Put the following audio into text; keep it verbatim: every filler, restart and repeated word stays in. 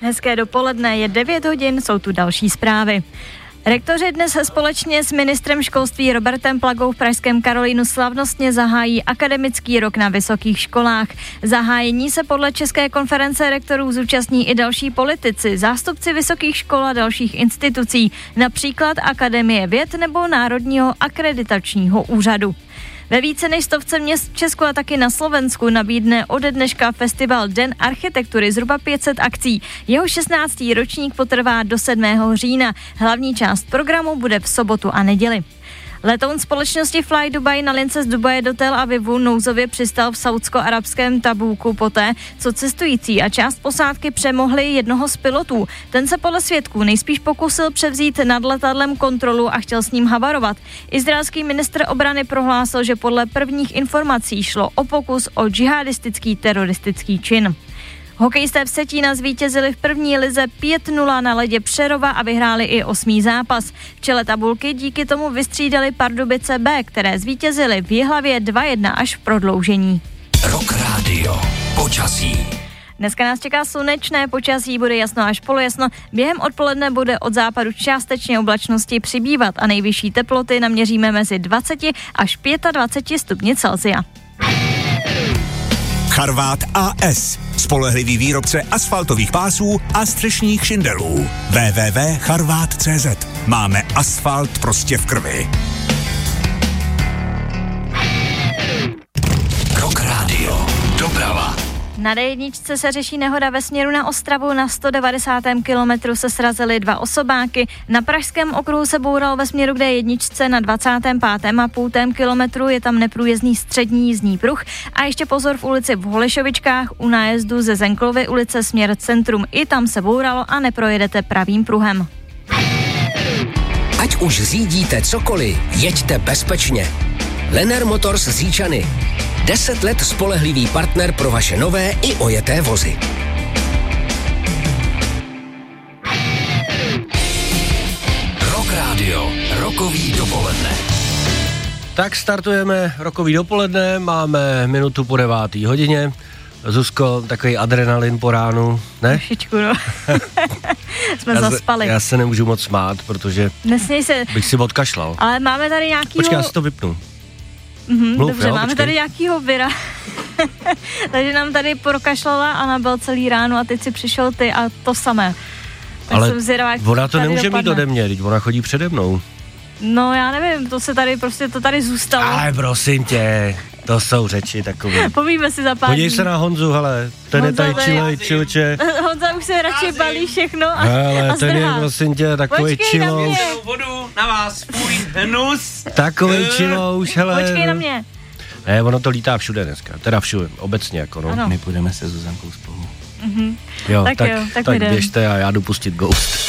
Hezké dopoledne, je devět hodin, jsou tu další zprávy. Rektoři dnes společně s ministrem školství Robertem Plagou v pražském Karolinu slavnostně zahájí akademický rok na vysokých školách. Zahájení se podle České konference rektorů zúčastní i další politici, zástupci vysokých škol a dalších institucí, například Akademie věd nebo Národního akreditačního úřadu. Ve více než stovce měst v Česku a taky na Slovensku nabídne ode dneška festival Den architektury zhruba pět set akcí. Jeho šestnáctý ročník potrvá do sedmého října. Hlavní část programu bude v sobotu a neděli. Letoun společnosti Fly Dubai na lince z Dubaje do Tel Avivu nouzově přistal v saúdsko-arabském Tabúku poté, co cestující a část posádky přemohli jednoho z pilotů. Ten se podle svědků nejspíš pokusil převzít nad letadlem kontrolu a chtěl s ním havarovat. Izraelský ministr obrany prohlásil, že podle prvních informací šlo o pokus o džihadistický teroristický čin. Hokejisté Vsetína zvítězili v první lize pět nula na ledě Přerova a vyhráli i osmý zápas. V čele tabulky díky tomu vystřídali Pardubice B, které zvítězili v Jihlavě dva jedna až v prodloužení. Rock Radio. Počasí. Dneska nás čeká slunečné počasí, bude jasno až polojasno. Během odpoledne bude od západu částečně oblačnosti přibývat a nejvyšší teploty naměříme mezi dvacet až dvacet pět stupni Celsia. Charvát A S. Spolehlivý výrobce asfaltových pásů a střešních šindelů. w w w tečka charvát tečka cé zet. Máme asfalt prostě v krvi. Rock Radio. Doprava. Na dé jedna se řeší nehoda ve směru na Ostravu. Na sto devadesátém kilometru se srazily dva osobáky. Na pražském okruhu se boural ve směru k dé jedna na dvacátém pátém a půltém kilometru. Je tam neprůjezdný střední jízdní pruh. A ještě pozor v ulici v Holešovičkách u nájezdu ze Zenklovy ulice směr centrum. I tam se bouralo a neprojedete pravým pruhem. Ať už řídíte cokoliv, jeďte bezpečně. Lenner Motors z Říčany. Deset let spolehlivý partner pro vaše nové i ojeté vozy. Rock Radio. Rokový dopoledne. Tak startujeme rokový dopoledne, máme minutu po devátý hodině. Zuzko, takový adrenalin po ránu, ne? Trošičku, no. Jsme já zaspali. Se, já se nemůžu moc smát, protože Nesměj se. bych si odkašlal. Ale máme tady nějakýho... Počkej, já si to vypnu. Mhm, Mluv, dobře, jo, máme počkej. tady nějakýho vira. Takže nám tady prokašlala Anabel celý ráno a teď si přišel ty a to samé. Tak ale jsem zvědavá, jak ona to tady nemůže dopadne. mít ode mě, teď ona chodí přede mnou. No já nevím, to se tady prostě, to tady zůstalo. Ale prosím tě, to jsou řeči takové. Povíme si za pár Podívej dní. se na Honzu, hele, ten Honza je tady tady- čilej, čilče. Honza už se radši balí všechno a, Hele, a ten je zdrhá. prosím tě takovej Počkej na čilouš. mě. vodu na vás, můj hnus. Takovej čilouš, hele. Počkej na mě. Ne, ono to lítá všude dneska, teda všude, obecně jako no. Ano. My půjdeme se Zuzankou spolu. Mhm. Jo, Tak tak, jo, tak tak jdem. běžte a já jdu pustit Ghost.